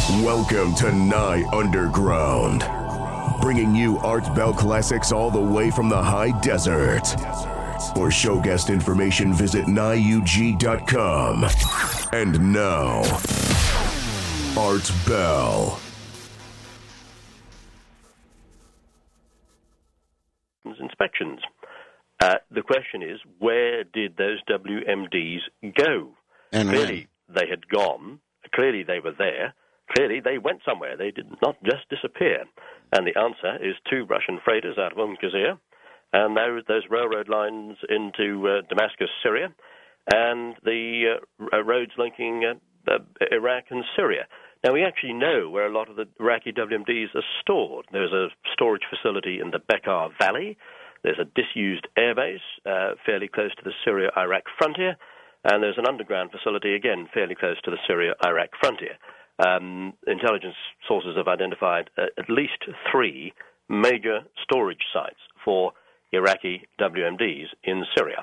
Welcome to Nye Underground, bringing you Art Bell classics all the way from the high desert. For show guest information, visit NyeUG.com. And now, Art Bell. Inspections. The question is, where did those WMDs go? And clearly, they had gone. Clearly, they were there. Clearly, they went somewhere. They did not just disappear. And the answer is 2 Russian freighters out of Qusayr, and those railroad lines into Damascus, Syria, and the roads linking Iraq and Syria. Now, we actually know where a lot of the Iraqi WMDs are stored. There's a storage facility in the Bekaa Valley. There's a disused airbase fairly close to the Syria-Iraq frontier, and there's an underground facility, again, fairly close to the Syria-Iraq frontier. Intelligence sources have identified at least 3 major storage sites for Iraqi WMDs in Syria.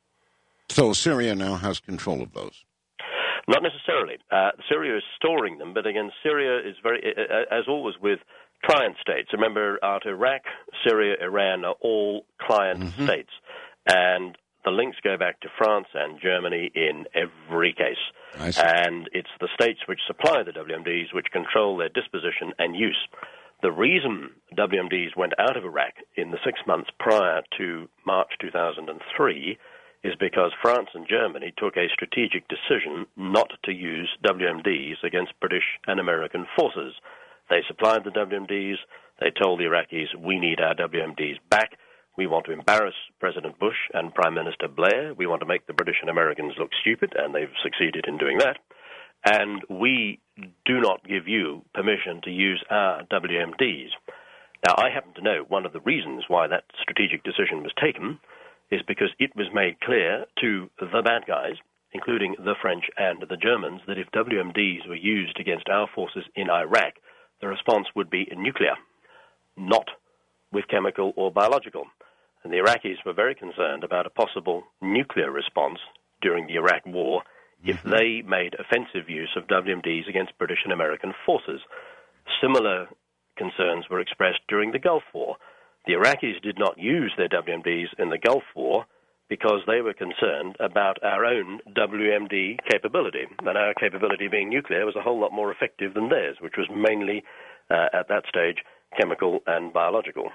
So Syria now has control of those? Not necessarily. Syria is storing them, but again, Syria is very, as always with client states. Remember, out Iraq, Syria, Iran are all client states, and the links go back to France and Germany in every case. And it's the states which supply the WMDs which control their disposition and use. The reason WMDs went out of Iraq in the 6 months prior to March 2003 is because France and Germany took a strategic decision not to use WMDs against British and American forces. They supplied the WMDs. They told the Iraqis, we need our WMDs back. We want to embarrass President Bush and Prime Minister Blair. We want to make the British and Americans look stupid, and they've succeeded in doing that. And we do not give you permission to use our WMDs. Now, I happen to know one of the reasons why that strategic decision was taken is because it was made clear to the bad guys, including the French and the Germans, that if WMDs were used against our forces in Iraq, the response would be nuclear, not with chemical or biological. And the Iraqis were very concerned about a possible nuclear response during the Iraq War if they made offensive use of WMDs against British and American forces. Similar concerns were expressed during the Gulf War. The Iraqis did not use their WMDs in the Gulf War because they were concerned about our own WMD capability. And our capability being nuclear was a whole lot more effective than theirs, which was mainly, at that stage, chemical and biological.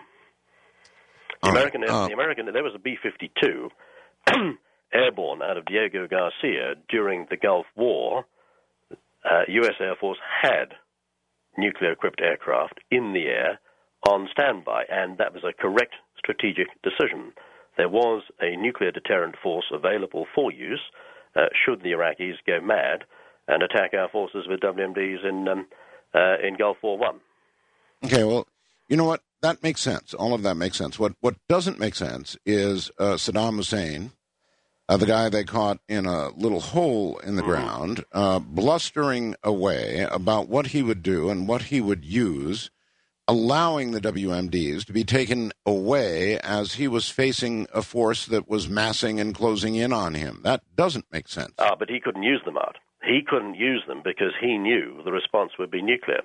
The American, there was a B-52 airborne out of Diego Garcia during the Gulf War. U.S. Air Force had nuclear-equipped aircraft in the air on standby, and that was a correct strategic decision. There was a nuclear deterrent force available for use should the Iraqis go mad and attack our forces with WMDs in Gulf War I. Okay, well, you know what? That makes sense. All of that makes sense. What doesn't make sense is Saddam Hussein, the guy they caught in a little hole in the ground, blustering away about what he would do and what he would use, allowing the WMDs to be taken away as he was facing a force that was massing and closing in on him. That doesn't make sense. But he couldn't use them, Art. He couldn't use them because he knew the response would be nuclear.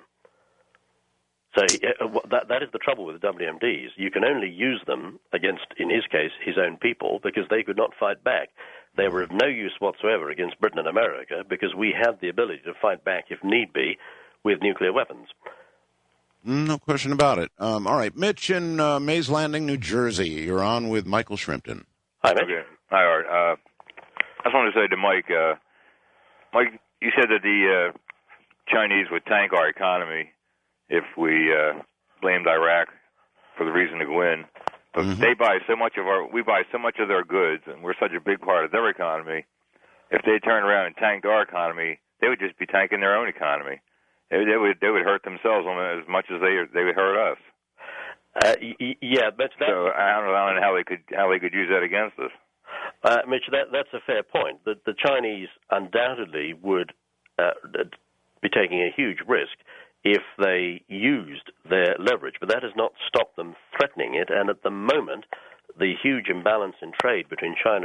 So that is the trouble with the WMDs. You can only use them against, in his case, his own people, because they could not fight back. They were of no use whatsoever against Britain and America because we had the ability to fight back, if need be, with nuclear weapons. No question about it. All right, Mitch in Mays Landing, New Jersey. You're on with Michael Shrimpton. Hi, Mitch. Okay. Hi, Art. I just wanted to say to Mike, Mike, you said that the Chinese would tank our economy if we blamed Iraq for the reason to go in. But they buy so much of we buy so much of their goods, and we're such a big part of their economy. If they turned around and tanked our economy, they would just be tanking their own economy. They would hurt themselves as much as they would hurt us. Yeah, but so I don't know how they could use that against us. Mitch, that's a fair point. The Chinese undoubtedly would be taking a huge risk if they used their leverage, but that has not stopped them threatening it. And at the moment, the huge imbalance in trade between China